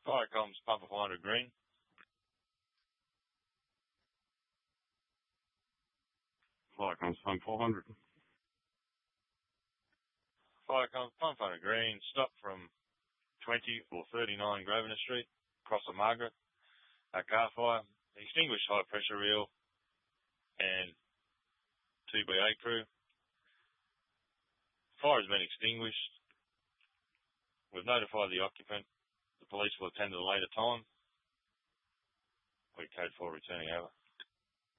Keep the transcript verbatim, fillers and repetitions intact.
Fire comms, Papa Finder Green. Fire comms, phone four hundred. Fire comms, Papa Finder Green. Stop from twenty or thirty-nine Grosvenor Street, across the Margaret. A car fire. Extinguished high pressure reel and two B A crew. Fire has been extinguished. We've notified the occupant. The police will attend at a later time. We code four returning over.